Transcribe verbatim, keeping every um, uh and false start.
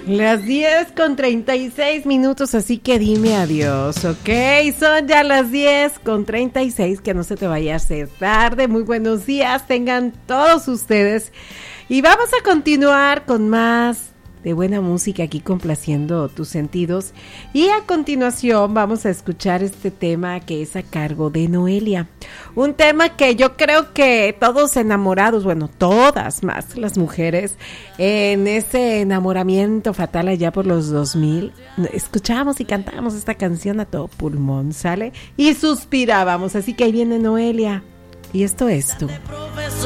Las diez con treinta y seis minutos, así que dime adiós, ¿ok? Son ya las diez con treinta y seis, que no se te vaya a hacer tarde. Muy buenos días, tengan todos ustedes. Y vamos a continuar con más de buena música aquí complaciendo tus sentidos. Y a continuación vamos a escuchar este tema que es a cargo de Noelia. Un tema que yo creo que todos enamorados, bueno, todas más las mujeres, en ese enamoramiento fatal allá por los dos mil, escuchábamos y cantábamos esta canción a todo pulmón, ¿sale? Y suspirábamos, así que ahí viene Noelia. Y esto es tú.